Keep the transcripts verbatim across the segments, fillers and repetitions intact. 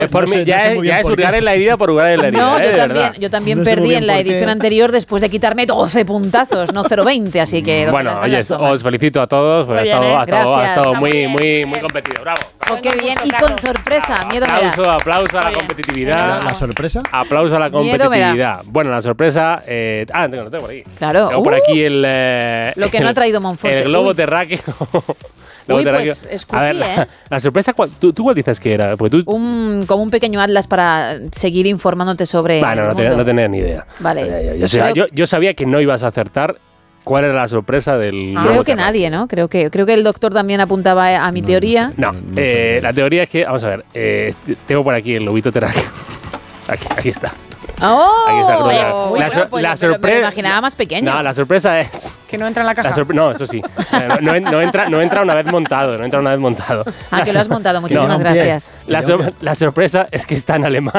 Por no mí, sé, ya no sé es, muy bien ya es por qué. hurgar en la herida por hurgar en la herida. No, ¿eh? yo De también, verdad. yo también No sé muy perdí bien en la por qué. edición anterior después de quitarme doce puntazos, no cero veinte, así que... ¿dónde Bueno, las oye, las toman? os felicito a todos, porque ha Muy bien, estado, ¿eh? ha estado, ha Gracias. estado Está muy, muy bien, muy, bien. muy competido. Bravo. Oh, qué bien, y con sorpresa, miedo me da. Aplauso, aplauso a la Muy bien. competitividad. ¿La, la sorpresa? Aplauso a la Miedo me da. competitividad. Bueno, la sorpresa. Eh, ah, tengo, lo tengo por aquí. Claro. Tengo por Uh, aquí el. Eh, lo que no ha el- traído Monforte. El globo Uy. terráqueo. Globo Uy, terráqueo. pues, es A ver, cookie, la, ¿eh? la sorpresa, ¿cuál- ¿tú, ¿tú cuál dices que era? Porque tú. Un, como un pequeño atlas para seguir informándote sobre Bueno, el no, tenía, mundo. no tenía ni idea. Vale. Ya, ya, ya. Yo, Pues sabía, creo- yo- yo sabía que no ibas a acertar cuál era la sorpresa del. Creo globo que terráqueo. nadie, ¿no? Creo que, creo que el doctor también apuntaba a, a mi No, teoría. No, No, no eh, sé. la teoría es que, vamos a ver, eh, tengo por aquí el lobito terráqueo. Aquí, aquí está. ¡Oh! Aquí está cruda. Uy, La bueno, sor- pues la me lo- me lo sorpresa- imaginaba más pequeño. No, la sorpresa es. Que no entra en la caja. La sorpre- no, eso sí. Eh, No, no, no entra, no entra una vez montado, no entra una vez montado. Ah, La que lo has sor- montado. Muchísimas No, un pie. gracias. La, Que sor- lleva un la sorpresa es que está en alemán.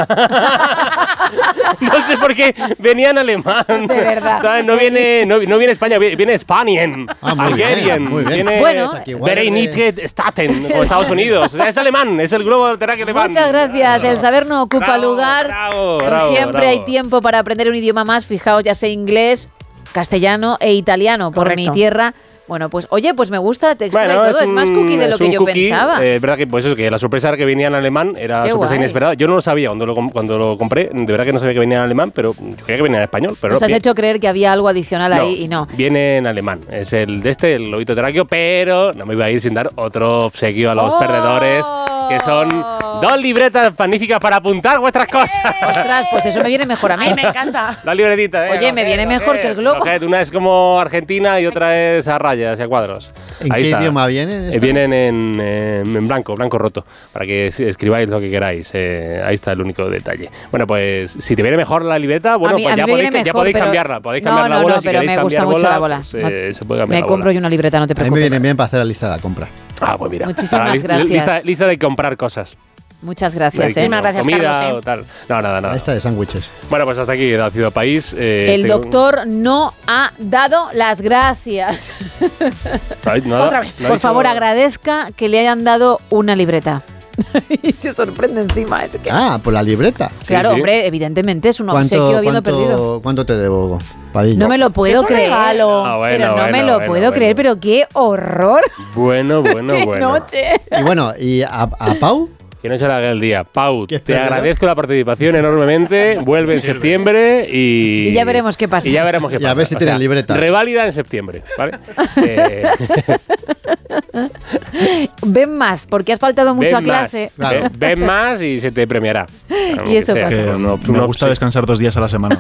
No sé por qué venía en alemán. De verdad. ¿Sabes? No viene, no, no viene España, viene, viene Spanien, Ah, muy bien, Algerien, muy bien. viene Bueno, O sea, que igual es de- Vereinigte Staaten, como Estados Unidos. O sea, es alemán, es el globo terráqueo alemán. Muchas gracias. El saber no ocupa Bravo, lugar. bravo, bravo, Siempre bravo. hay tiempo para aprender un idioma más. Fijaos, ya sé inglés, castellano e italiano por Correcto. mi tierra. Bueno, pues oye, pues me gusta, te extra Bueno, y todo. Es, un- más cookie de lo es que un yo cookie. pensaba. Eh, Es verdad que pues eso, que la sorpresa era que venía en alemán, era Qué sorpresa guay. inesperada. Yo no lo sabía cuando lo, com- cuando lo compré, de verdad que no sabía que venía en alemán, pero yo creía que venía en español. Pero Nos no, has vi- hecho creer que había algo adicional no, ahí y no. Viene en alemán. Es el de este, el lobito terráqueo, pero no me iba a ir sin dar otro obsequio a los ¡Oh! perdedores, que son dos libretas magníficas para apuntar vuestras cosas. Ostras, pues eso me viene mejor a mí. Ay, me encanta. Dos libretitas, ¿eh? Oye, me viene mejor que el globo. Coget, una es como Argentina y otra es a rayas y a cuadros. ¿En Ahí qué está. idioma vienen? Eh, estas? Vienen en, eh, en blanco, blanco roto, para que es- escribáis lo que queráis. Eh, ahí está el único detalle. Bueno, pues si te viene mejor la libreta, bueno, A mí- pues a ya mí me podéis, viene ya mejor, podéis pero- cambiarla. Podéis No, cambiar la no, bola no, si pero queréis me gusta cambiar mucho la bola. pues, eh, se puede cambiar Me la compro bola. yo una libreta, no te A mí me preocupes. viene bien para hacer la lista de la compra. Ah, pues mira. Muchísimas Ah, li- gracias. Lista, lista de comprar cosas. Muchas gracias. ¿eh? Muchísimas gracias, Comida Carlos, ¿eh? o tal. No, nada, nada. Esta de sándwiches. Bueno, pues hasta aquí la Ciudad País. Eh, El tengo- doctor no ha dado las gracias. Ay, nada, Otra vez. no ha Por dicho- favor, agradezca que le hayan dado una libreta. Y se sorprende encima. Es que... Ah, por la libreta. claro, sí. hombre, evidentemente es un obsequio ¿Cuánto, habiendo perdido. cuánto, ¿Cuánto te debo, Padilla? No me lo puedo Es un creer. regalo. Ah, bueno, pero no me bueno, lo bueno, puedo bueno. creer, pero qué horror. Bueno, bueno, qué bueno. noche. Y bueno, ¿y a, a Pau? Que no se le haga el día. Pau, ¿Qué te perdedor? agradezco la participación enormemente. Vuelve en septiembre y... Y ya veremos qué pasa. Y ya veremos qué Y pasa. a ver si O tienen sea, libreta. Reválida en septiembre, ¿vale? Eh, Ven más, porque has faltado mucho ven a clase. Más, Claro. ven, ven más y se te premiará. Y eso Aunque sea. pasa. Que No, me no, gusta sí. descansar dos días a la semana.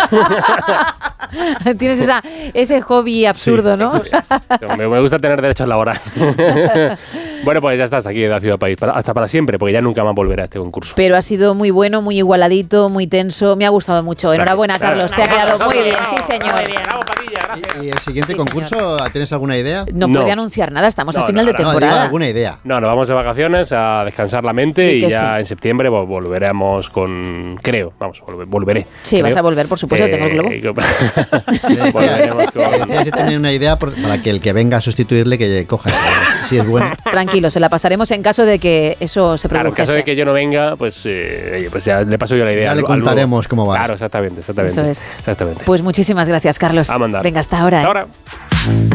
Tienes esa, ese hobby absurdo, ¿no? Me, me gusta tener derechos laborales. Bueno, pues ya estás aquí en la Ciudad País. Para- hasta para siempre, porque ya nunca más volverá a este concurso. Pero ha sido muy bueno, muy igualadito, muy tenso. Me ha gustado mucho. Enhorabuena, Carlos. Te ha quedado muy bien. Sí, señor. Muy bien. Bravo, Padilla, gracias. ¿Y, y el siguiente Sí, concurso, tienes alguna idea? No, No. puede anunciar nada. Estamos No, a final no, de no, No, digo temporada. alguna idea. No, nos vamos de vacaciones a descansar la mente Di y que ya sí. en septiembre vol- volveremos con... Creo, vamos, volve- volveré. Sí, creo. vas a volver, por supuesto, tengo el globo. Le decía, Volveremos con- le decía si tenía una idea por- para que el que venga a sustituirle que coja esa, si es bueno. Tranquilo, se la pasaremos en caso de que eso se Claro, en produjese. caso de que yo no venga, pues, eh, oye, pues ya le paso yo la idea. Ya al- le al contaremos Lugo. cómo va Claro, esto. exactamente, exactamente. Eso es. Exactamente. Pues muchísimas gracias, Carlos. A mandar. Venga, hasta ahora. ¿eh? Hasta ahora.